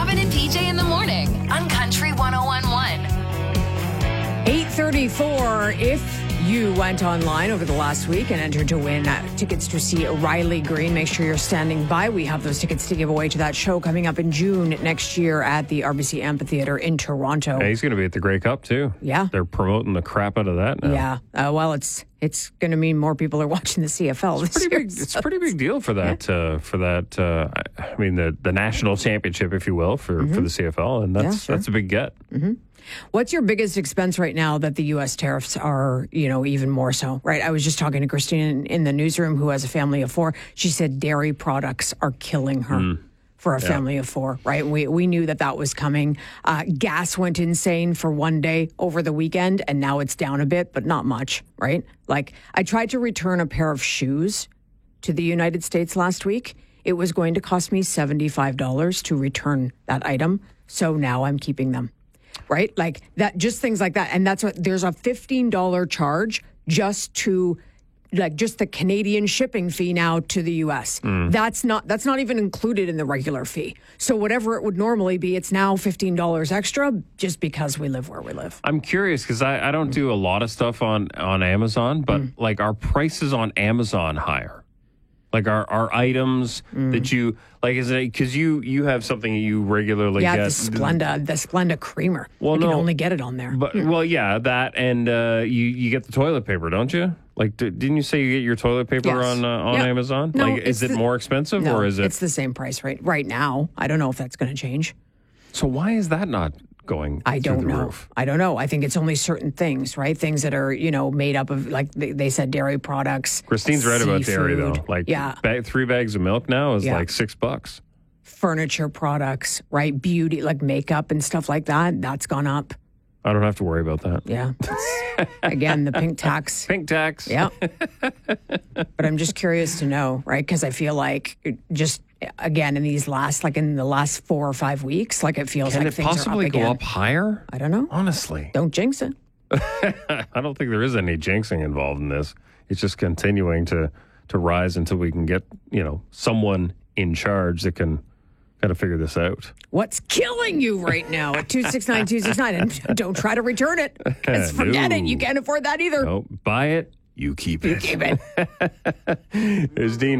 Robin and PJ in the morning on Country 101.1. 8:34. If you went online over the last week and entered to win tickets to see Riley Green, make sure you're standing by. We have those tickets to give away to that show coming up in June next year at the RBC Amphitheatre in Toronto. Hey, he's going to be at the Grey Cup, too. Yeah. They're promoting the crap out of that now. Yeah. Well, it's going to mean more people are watching the CFL this year. It's a pretty big deal for that. I mean, the national championship, if you will, for the CFL, and that's a big get. Mm-hmm. What's your biggest expense right now that the U.S. tariffs are, even more so, right? I was just talking to Christine in the newsroom who has a family of 4. She said dairy products are killing her for a family of 4, right? We knew that was coming. Gas went insane for one day over the weekend, and now it's down a bit, but not much, right? Like, I tried to return a pair of shoes to the United States last week. It was going to cost me $75 to return that item, so now I'm keeping them. Right? Like that, just things like that. And that's what there's a $15 charge just to just the Canadian shipping fee now to the US. That's not even included in the regular fee. So whatever it would normally be, it's now $15 extra just because we live where we live. I'm curious because I don't do a lot of stuff on Amazon, but are prices on Amazon higher? Like are items that you is it because you have something you regularly get? The Splenda creamer. Well, you can only get it on there. But that and you get the toilet paper, don't you? Like, didn't you say you get your toilet paper on Amazon? No, is it more expensive or is it? It's the same price right now. I don't know if that's going to change. So why is that not going? I don't through the know. roof? I don't know. I think it's only certain things, right? Things that are, made up of, like they said, dairy products. Christine's right about dairy, though. Like, 3 bags of milk now is like $6. Furniture products, right? Beauty, like makeup and stuff like that. That's gone up. I don't have to worry about that. Yeah. Again, the pink tax. Pink tax. Yeah. But I'm just curious to know, right? Because I feel like just, again, in the last 4 or 5 weeks, like it feels like things are up again. Can it possibly go up higher? I don't know. Honestly. Don't jinx it. I don't think there is any jinxing involved in this. It's just continuing to rise until we can get, someone in charge that can kind of figure this out. What's killing you right now at 269-269? And don't try to return it. Because forget it. You can't afford that either. No, buy it. You keep it. You keep it. There's Dean.